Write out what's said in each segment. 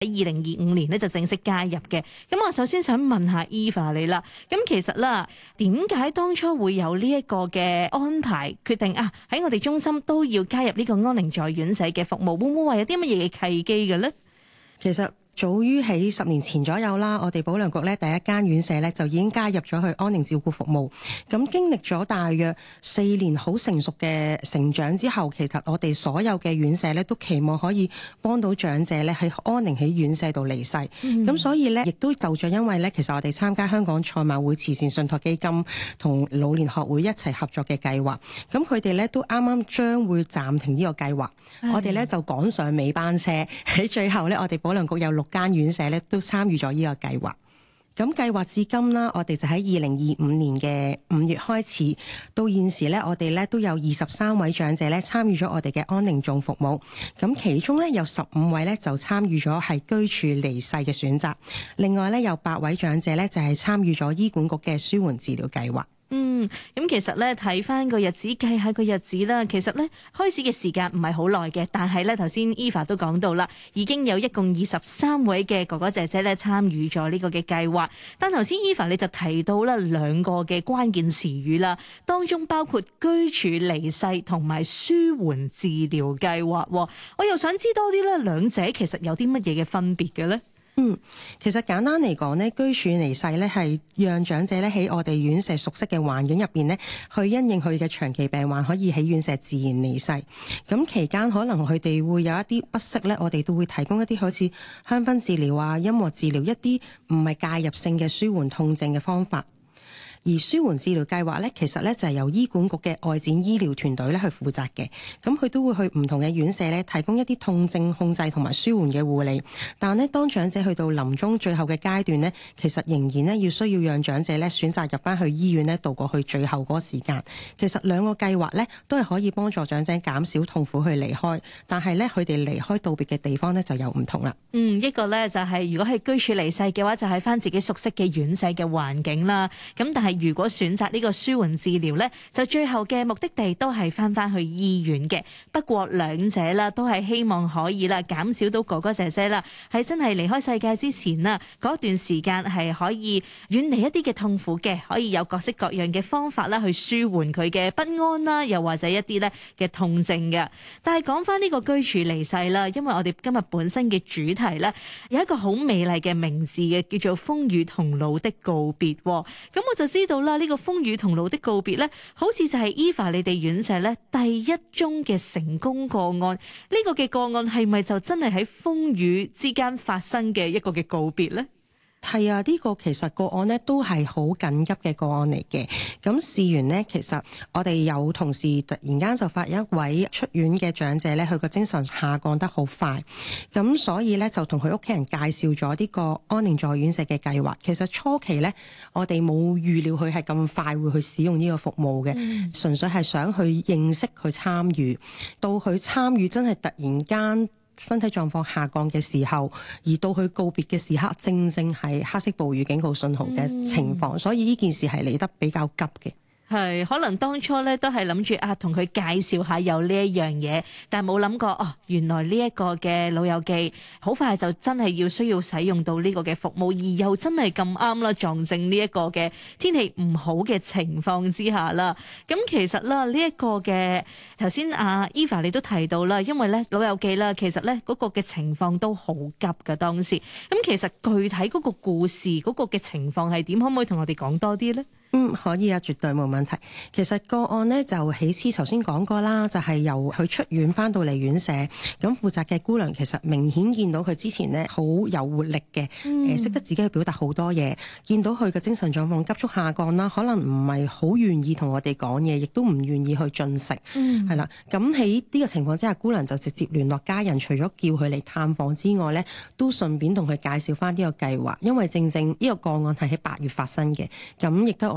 喺2025年咧就正式加入嘅。咁我首先想問下 Eva 你啦，咁其實啦，點解當初會有呢一個嘅安排，決定喺我哋中心都要加入呢個安寧在院舍嘅服務，會唔會話有啲乜嘢嘅契機嘅咧？ 其實早於喺10年前左右啦，我哋保良局咧第一間院舍咧就已經加入咗去安寧照顧服務。咁經歷咗大約4年好成熟嘅成長之後，其實我哋所有嘅院舍咧都期望可以幫到長者咧喺安寧喺院舍度離世。咁所以咧亦都就咗因為咧，其實我哋參加香港賽馬會慈善信託基金同老年學會一齊合作嘅計劃，咁佢哋咧都啱啱將會暫停呢個計劃，我哋咧就趕上尾班車，喺最後咧我哋保良局有6間院舍咧都參與咗呢個計劃。咁計劃至今啦，我哋就喺2025年嘅5月開始，到現時咧，我哋咧都有23位長者咧參與咗我哋嘅安寧頌服務。咁其中咧有15位咧就參與咗係居處離世嘅選擇，另外咧有8位長者咧就係參與咗醫管局嘅舒緩治療計劃。 咁其實咧睇翻個日子，計下個日子啦。其實咧開始嘅時間唔係好耐嘅，但係咧頭先 Eva 都講到啦，已經有一共23位嘅哥哥姐姐咧參與咗呢個嘅計劃。但頭先 Eva 你就提到啦2個嘅關鍵詞語啦，當中包括居處離世同埋舒緩治療計劃。我又想知多啲咧，兩者其實有啲乜嘢嘅分別嘅咧？ 其實簡單嚟講呢，居處離世呢係讓長者咧喺我哋院舍熟悉嘅環境入邊呢，去因應佢嘅長期病患，可以喺院舍自然離世。咁期間可能佢哋會有一啲不適呢，我哋都會提供一啲好似香薰治療啊、音樂治療一啲唔係介入性嘅舒緩痛症嘅方法。而舒緩治療計劃咧，其實咧就係由醫管局嘅外展醫療團隊咧去負責嘅。咁佢都會去唔同嘅院舍咧，提供一啲痛症控制同埋舒緩嘅護理。但咧，當長者去到臨終最後嘅階段咧，其實仍然咧要需要讓長者咧選擇入翻去醫院咧度過去最後嗰個時間。其實兩個計劃咧都係可以幫助長者減少痛苦去離開，但係咧佢哋離開道別嘅地方咧就有唔同啦。 一個咧就係如果係居處離世嘅話，就喺翻自己熟悉嘅院舍嘅環境啦。咁但係如果選擇呢個舒緩治療呢，就最後嘅目的地都係翻去醫院嘅。不過兩者啦，都係希望可以啦，減少到哥哥姐姐啦，係真係離開世界之前啦，嗰段時間係可以遠離一啲嘅痛苦嘅，可以有各式各樣嘅方法啦，去舒緩佢嘅不安啦，又或者一啲咧嘅痛症嘅。但係講翻呢個居處離世啦，因為我哋今日本身嘅主題呢，有一個好美麗嘅名字嘅，叫做風雨同老的告別。咁我就知道啦。呢個風雨同老的告別呢，好似就係 Eva 你哋院舍呢第一宗嘅成功個案。呢個嘅個案係咪就真係喺風雨之間發生嘅一個嘅告別呢？ 係啊，呢個其實個案呢都係好緊急嘅個案嚟嘅。咁事緣呢，其實我哋有同事突然間就發現一位出院嘅長者呢，佢個精神下降得好快，咁所以呢，就同佢屋企人介紹咗呢個安寧在院舍嘅計劃。其實初期呢，我哋冇預料佢係咁快會去使用呢個服務嘅，純粹係想去認識佢參與。到佢參與真係突然間身體狀況下降嘅時候，而到佢告別嘅時刻，正正係黑色暴雨警告信號嘅情況，所以呢件事係嚟得比較急嘅。 係，可能當初咧都係諗住同佢介紹下有呢一樣嘢，但係冇諗過原來呢一個嘅老友記好快就真係需要使用到呢個嘅服務，而又真係咁啱啦，撞正呢一個嘅天氣唔好嘅情況之下啦。咁其實啦，呢一個嘅頭先Eva 你都提到啦，因為咧老友記啦，其實咧嗰個嘅情況都好急㗎當時。咁其實具體嗰個故事嗰個嘅情況係點？可唔可以同我哋講多啲咧？ 可以啊，絕對冇問題。其實個案呢，就起始頭先講過啦，就係由佢出院翻到嚟院舍，咁負責嘅姑娘其實明顯見到佢之前呢好有活力嘅，識得自己去表達好多嘢。見到佢嘅精神狀況急速下降啦，可能唔係好願意同我哋講嘢，亦都唔願意去進食，係啦。咁喺呢個情況之下，姑娘就直接聯絡家人，除咗叫佢嚟探訪之外呢，都順便同佢介紹翻呢個計劃，因為正正呢個個案係喺8月發生嘅，咁亦都我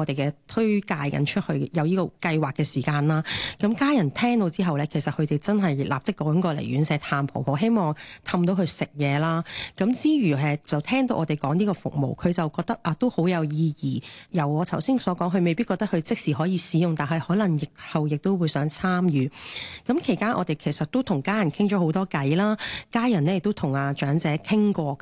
我哋嘅推介緊出去有呢個計劃嘅時間啦。咁家人聽到之後咧，其實佢哋真係立即趕過嚟院舍探婆婆，希望氹到佢食嘢啦。咁之餘就聽到我哋講呢個服務，佢就覺得都好有意義。由我頭先所講，佢未必覺得佢即時可以使用，但係可能疫後亦都會想參與。咁期間我哋其實都同家人傾咗好多偈啦，家人咧亦都同長者傾過。